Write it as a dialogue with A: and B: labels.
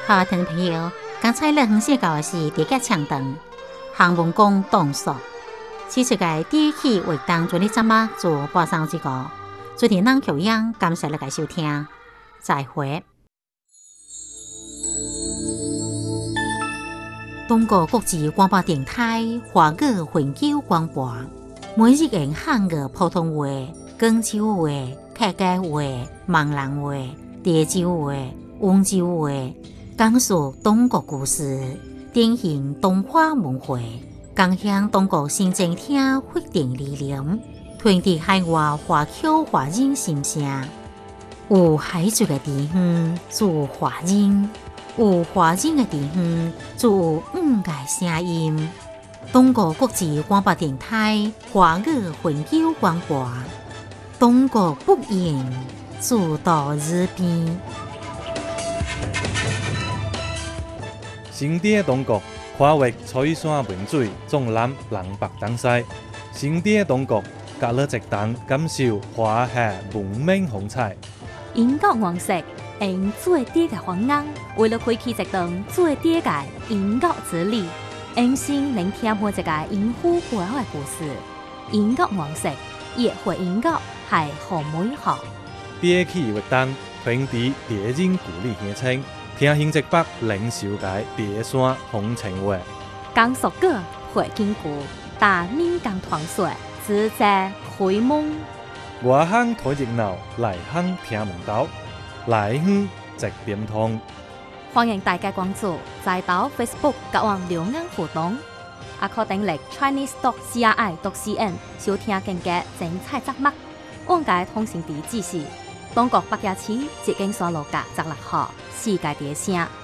A: 好，听众朋友，刚才咱分析到的是第一枪灯，行文讲动作。此次嘅第一期活动做你怎么做播上这个，做电脑调音，感谢你嘅收听，再会。中国国际广播电台华语环球广播，每日用汉语普通话、广州话、客家话、闽南话、潮州话、温州话，讲述中国故事，典型东华文化，共享中国新政厅发展理念，传递海外华侨华人心声。有海族嘅地方做华人，有华人嘅地方做五个声音。中国国际广播电台华语环球广播，中国不言，做到日边。
B: 新店中国跨越彩山文水，纵览南北东西。新店中国隔了一档，感受华夏文明风采。
C: 英国王室用最低嘅方案，为了开启一档最低嘅英国之旅，用心聆听每一个英夫背后嘅故事。英国王室也会英国系好美好。
B: 第一期活动传递地人故里乡亲。听新泽北领袖界第山风情话，
C: 讲述歌会经过，但闽讲传说只在开蒙。
B: 外乡睇热闹，内乡听门道，内乡直点通。
C: 欢迎大家关注在岛 Facebook 甲网留言互动，也可订阅 Chinese.CRI.CN 收听更加精彩节目。往界通讯地址是中国北京市捷经线路甲16号世界第一城。